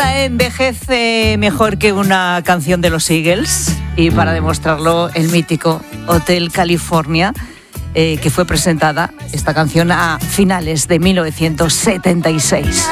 Nada envejece mejor que una canción de los Eagles, y para demostrarlo el mítico Hotel California, que fue presentada esta canción a finales de 1976.